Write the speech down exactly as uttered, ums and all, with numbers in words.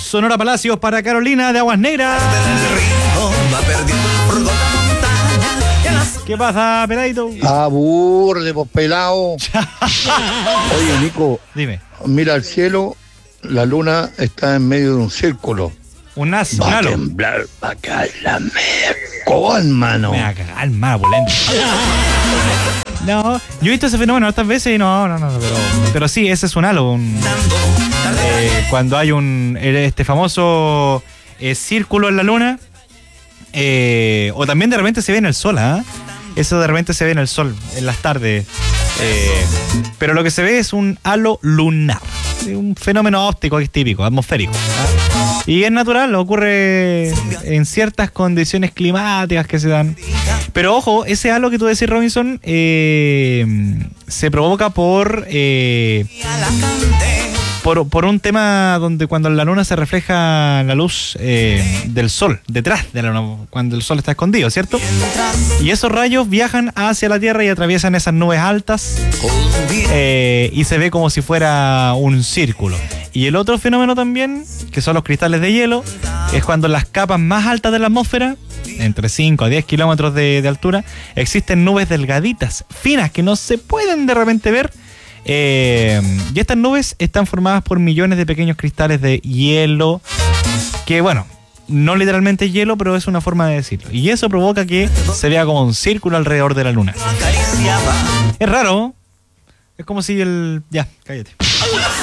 Sonora Palacios para Carolina de Aguas Negras. ¿Qué pasa, peladito? Aburre, pues, pelado. Oye, Nico. Dime. Mira al cielo, la luna está en medio de un círculo. Un as, un Va a halo. temblar, va a caer la mercón, mano. Me va a cagar, mano, pulento. No, yo he visto ese fenómeno otras veces y no, no, no, pero, pero sí, ese es un halo. Un, eh, cuando hay un este famoso eh, círculo en la luna, eh, o también de repente se ve en el sol, ¿ah? ¿eh? Eso de repente se ve en el sol, en las tardes. Eh, pero lo que se ve es un halo lunar, un fenómeno óptico que es típico, atmosférico, ¿ah? Y es natural, ocurre en ciertas condiciones climáticas que se dan. Pero ojo, ese halo que tú decís, Robinson, eh, se provoca por, eh, por por un tema donde cuando la luna se refleja la luz eh, del sol, detrás de la luna, cuando el sol está escondido, ¿cierto? Y esos rayos viajan hacia la Tierra y atraviesan esas nubes altas eh, y se ve como si fuera un círculo. Y el otro fenómeno también, que son los cristales de hielo, es cuando en las capas más altas de la atmósfera, entre cinco a diez kilómetros de, de altura, existen nubes delgaditas, finas, que no se pueden de repente ver. Eh, y estas nubes están formadas por millones de pequeños cristales de hielo, que bueno, no literalmente hielo, pero es una forma de decirlo. Y eso provoca que se vea como un círculo alrededor de la luna. Es raro, es como si el... Ya, cállate.